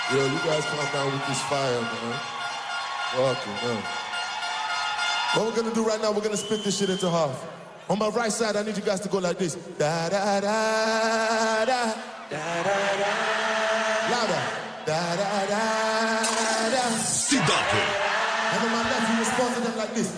Yo, you guys calm down with this fire, man. Fucking man. What we're gonna do right now, we're gonna split this shit into half. On my right side, I need you guys to go like this. Da da da da. Da da da. Louder. Da da da da. Cidade. And on my left, you respond to them like this.